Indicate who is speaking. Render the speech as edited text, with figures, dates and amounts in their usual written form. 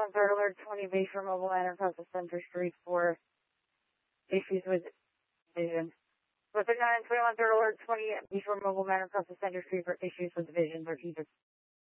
Speaker 1: third alert 20 Bayshore Mobile Line across the Center Street for issues with vision. With the 921 third alert 20 Bayshore Mobile Line across the Center Street for issues with vision or either